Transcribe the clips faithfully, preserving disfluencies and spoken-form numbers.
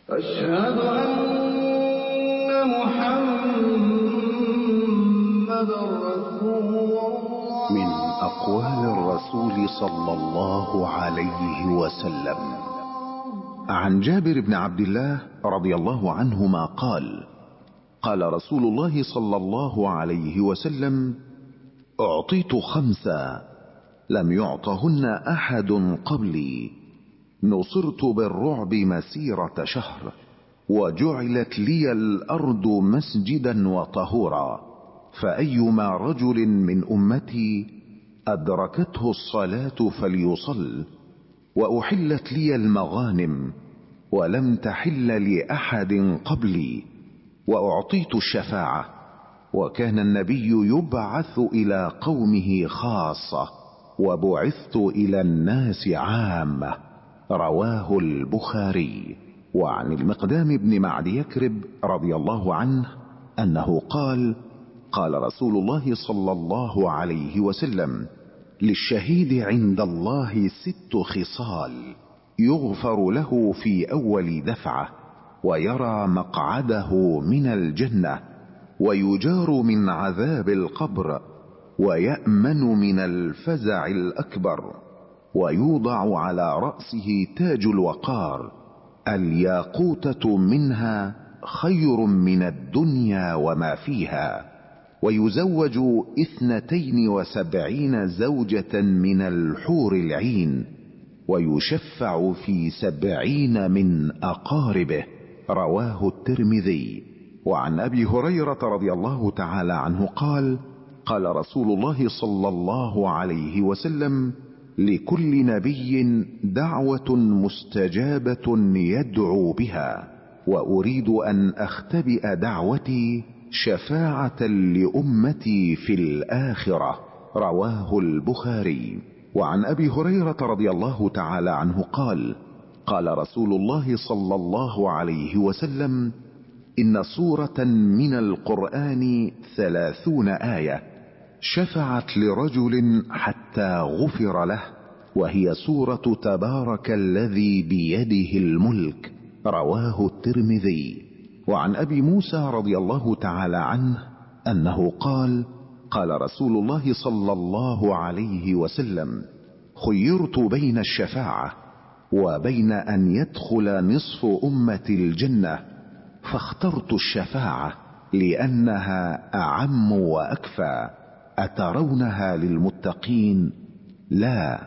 أشهد أن محمدًا رسول الله. من أقوال الرسول صلى الله عليه وسلم عن جابر بن عبد الله رضي الله عنهما قال: قال رسول الله صلى الله عليه وسلم: أعطيت خمسا لم يعطهن أحد قبلي، نصرت بالرعب مسيرة شهر، وجعلت لي الأرض مسجدا وطهورا، فأيما رجل من أمتي أدركته الصلاة فليصل، وأحلت لي المغانم ولم تحل لأحد قبلي، وأعطيت الشفاعة، وكان النبي يبعث إلى قومه خاصة، وبعثت إلى الناس عامة. رواه البخاري. وعن المقدام بن معد يكرب رضي الله عنه أنه قال: قال رسول الله صلى الله عليه وسلم: للشهيد عند الله ست خصال: يغفر له في أول دفعة، ويرى مقعده من الجنة، ويجار من عذاب القبر، ويأمن من الفزع الأكبر، ويوضع على رأسه تاج الوقار، الياقوتة منها خير من الدنيا وما فيها، ويزوج اثنتين وسبعين زوجة من الحور العين، ويشفع في سبعين من أقاربه. رواه الترمذي. وعن أبي هريرة رضي الله تعالى عنه قال: قال رسول الله صلى الله عليه وسلم: لكل نبي دعوة مستجابة يدعو بها، وأريد أن أختبئ دعوتي شفاعة لأمتي في الآخرة. رواه البخاري. وعن أبي هريرة رضي الله تعالى عنه قال: قال رسول الله صلى الله عليه وسلم: إن سورة من القرآن ثلاثون آية شفعت لرجل حتى غفر له، وهي سورة تبارك الذي بيده الملك. رواه الترمذي. وعن أبي موسى رضي الله تعالى عنه أنه قال: قال رسول الله صلى الله عليه وسلم: خيرت بين الشفاعة وبين أن يدخل نصف أمة الجنة، فاخترت الشفاعة لأنها أعم وأكفى. أترونها للمتقين؟ لا،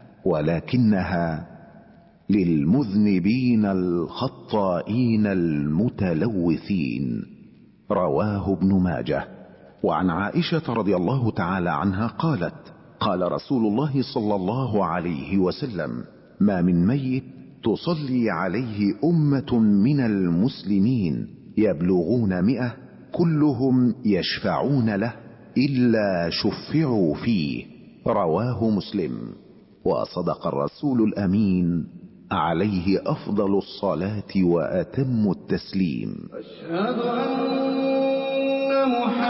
ولكنها للمذنبين الخطائين المتلوثين. رواه ابن ماجه. وعن عائشة رضي الله تعالى عنها قالت: قال رسول الله صلى الله عليه وسلم: ما من ميت تصلي عليه أمة من المسلمين يبلغون مئة كلهم يشفعون له إلا شفعوا فيه. رواه مسلم. وصدق الرسول الأمين عليه أفضل الصلاة وأتم التسليم. أشهد أن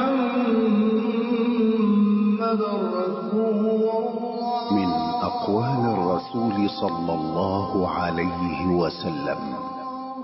محمدًا رسول الله. من أقوال الرسول صلى الله عليه وسلم